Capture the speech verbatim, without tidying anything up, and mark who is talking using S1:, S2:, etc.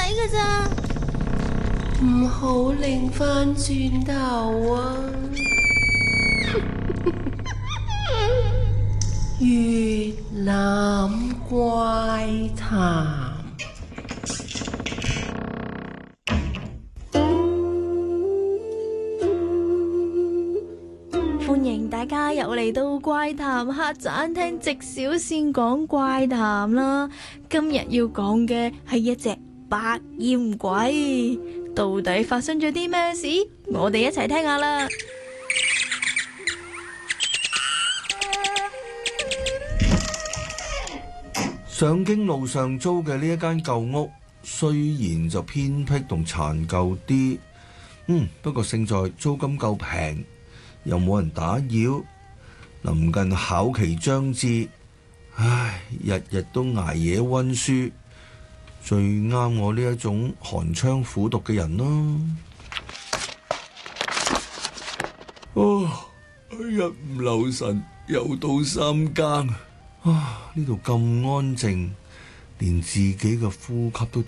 S1: 㗎咋，唔好擰翻轉頭啊！越南怪談。
S2: 歡迎大家又嚟到怪談客棧聽直小線講怪談啦。今日要講嘅係一隻百厭鬼，到底發生咗啲咩事？我哋一齊聽下啦。
S3: 上京路上租嘅呢一間舊屋，雖然就偏僻同殘舊啲，嗯，不過勝在租金夠平。又冇人打擾，臨近考期將至，唉，日日都捱夜溫書，最啱我呢一種寒窗苦讀嘅人咯。哦，一唔留神又到三更，啊，呢度咁安靜，連自己嘅呼吸都